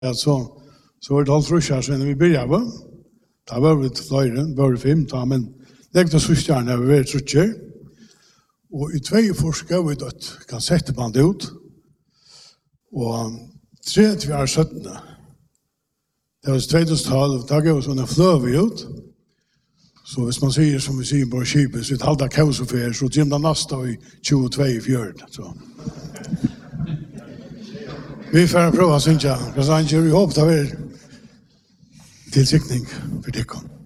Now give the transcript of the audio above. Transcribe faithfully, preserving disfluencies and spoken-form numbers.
så, så var det alt rusjer, så vi begynte. Da var vi til flere, da var vi fem, da, men legget oss søstjerne har vi vært trutcher. Og i tvei forsker vi dødt kassetteband ut. Og tredje år syttende. Det var tvåtusental, da gav vi sånne fløve ut. Så hvis man sier, som vi sier på skipet, så vi talte kausofer, så gjør det neste i tjueto i fjøren. Så. Vi får prøve å synge. Jeg håper det er tilsikning for det.